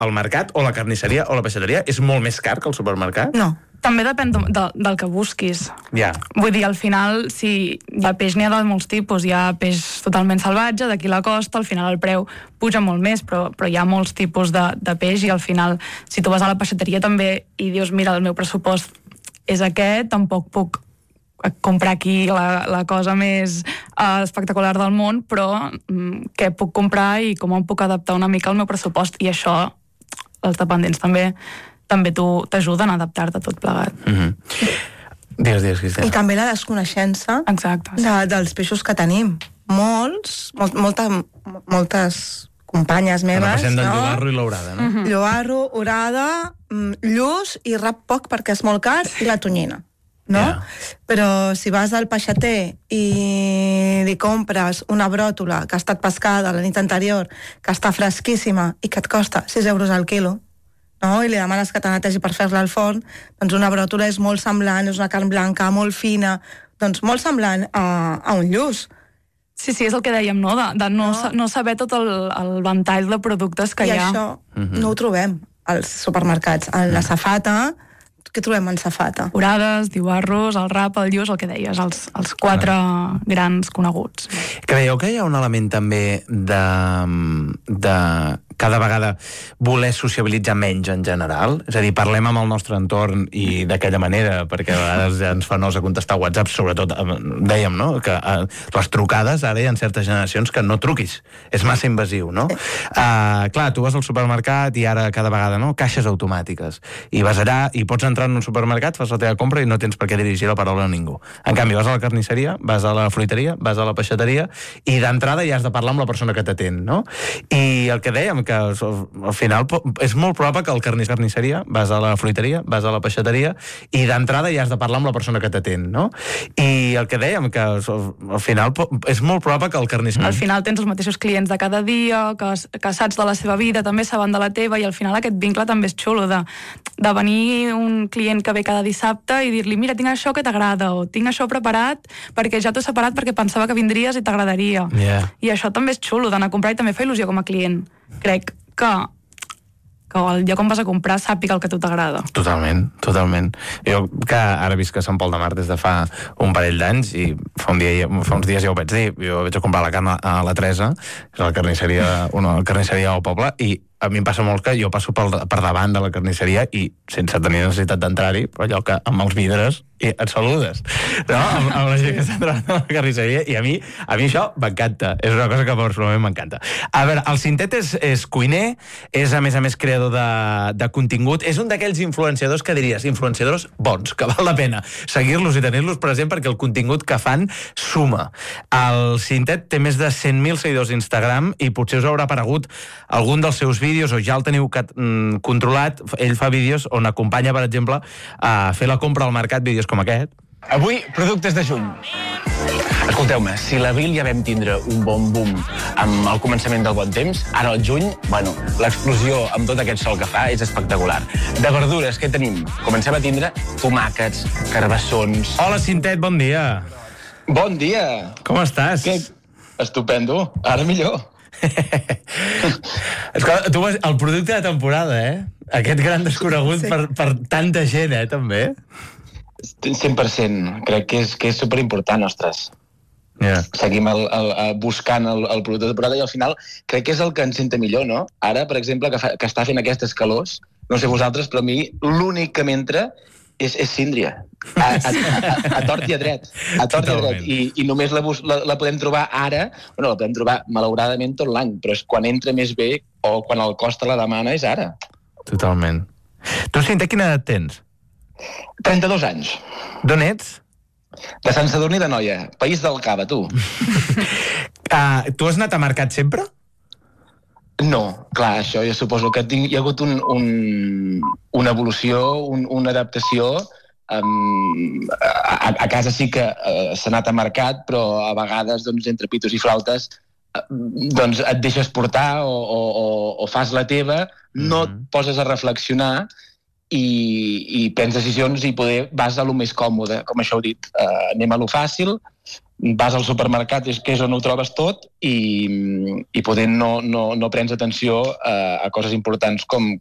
el mercat o la carnisseria o la peixateria és molt més car que el supermercat? No. També depèn del que busquis. Ja. Vull dir, al final, si de peix n'hi ha de molts tipus, hi ha peix totalment salvatge, d'aquí la costa, al final el preu puja molt més, però hi ha molts tipus de peix i al final, si tu vas a la peixateria també i dius, mira, el meu pressupost és aquest, tampoc puc comprar aquí la cosa més espectacular del món, però què puc comprar i com em puc adaptar una mica al meu pressupost, i això els dependents també t'ajuden a adaptar-te tot plegat. Digues, Cristina. I també la desconeixença dels peixos que tenim. Moltes companyes meves, passem del llobarro i l'orada, no? Llobarro, orada, lluç i rap poc perquè és molt car, i la tonyina. No? Però si vas al peixater i li compres una bròtola que ha estat pescada la nit anterior, que està fresquíssima i que et costa 6 euros al quilo, no? I li demanes que te netegi per fer-la al forn, doncs una bròtola és molt semblant, és una carn blanca, molt fina, doncs molt semblant a un lluç. Sí, és el que dèiem, no? De no saber tot el ventall de productes que hi ha. I això no ho trobem als supermercats. En la safata, què trobem en safata? Orades, diuarros, el rap, el lluç, el que deies, els 4 grans coneguts. Creieu que hi ha un element també de cada vegada voler sociabilitzar menys en general? És a dir, parlem amb el nostre entorn i d'aquella manera, perquè a vegades ja ens fa nosa contestar WhatsApp, sobretot, dèiem, no?, que les trucades, ara hi ha certes generacions que no truquis, és massa invasiu, no? Clar, tu vas al supermercat i ara cada vegada, no?, caixes automàtiques, i vas allà i pots entrar en un supermercat, fas la teva compra i no tens per què dirigir la paraula a ningú. En canvi, vas a la carnisseria, vas a la fruiteria, vas a la peixateria, i d'entrada ja has de parlar amb la persona que t'atén, no? I el que dèiem, que al final és molt probable que al carnisseria, vas a la fruiteria, vas a la peixateria, i d'entrada ja has de parlar amb la persona que t'atén, no? I el que dèiem, que al final és molt probable que al carnisseria... Al final tens els mateixos clients de cada dia, que saps de la seva vida, també saben de la teva, i al final aquest vincle també és xulo, de venir un client que ve cada dissabte i dir-li, mira, tinc això que t'agrada, o tinc això preparat perquè ja t'ho he separat perquè pensava que vindries i t'agradaria. I això també és xulo, d'anar a comprar, i també fa il·lusió com a client. Crec que el lloc on vas a comprar sàpiga el que a tu t'agrada. Totalment. Jo, que ara visc a Sant Pol de Mar des de fa un parell d'anys, i fa uns dies ja ho vaig dir, jo vaig a comprar la carn a la Teresa, que és la carnisseria del poble, i a mi em passa molt que jo passo per davant de la carnisseria i sense tenir necessitat d'entrar-hi, però allò que amb els vidres i et saludes, no? Amb la gent que està entrant a la carnisseria, i a mi això m'encanta, és una cosa que personalment m'encanta. A veure, el Cintet és cuiner, és a més creador de contingut, és un d'aquells influenciadors que diries, influenciadors bons, que val la pena seguir-los i tenir-los present perquè el contingut que fan suma. El Cintet té més de 100.000 seguidors a Instagram i potser us haurà aparegut algun dels seus vídeos, o ja el teniu controlat. Ell fa vídeos on acompanya, per exemple, a fer la compra al mercat, vídeos com aquest. Avui, productes de juny. Escolteu-me, si l'abril ja vam tindre un bon boom amb el començament del bon temps, ara al juny, l'explosió amb tot aquest sol que fa és espectacular. De verdures, què tenim? Comencem a tindre tomàquets, carbassons... Hola, Cintet, bon dia. Bon dia. Com estàs? Estupendo, ara millor. Escolta, tu vas el producte de temporada, Aquest gran desconegut per tanta gent, també. 100%. Crec que és superimportant, ostres. Seguim buscant el producte de temporada i al final crec que és el que ens senta millor, no? Ara, per exemple, que està fent aquestes calors, no sé vosaltres, però a mi l'únic que m'entra és síndria. A tort i a dret. I només la podem trobar ara, la podem trobar malauradament tot l'any, però és quan entra més bé o quan el cost la demana és ara. Totalment. Tu, Cintet, quina edat tens? 32 anys. D'on ets? De Sant Sadurní d'Anoia, País del Cava, tu. Tu has anat a mercat sempre? No, clar, això jo suposo que hi ha hagut una evolució, una adaptació. A casa sí que s'ha anat a mercat, però a vegades, entre pitos i flautes, et deixes portar o fas la teva, no et poses a reflexionar i prens decisions i poder vas a lo més còmode, com això heu dit. Anem a lo fàcil, vas al supermercat, que és on ho trobes tot, i poder no prens atenció a coses importants com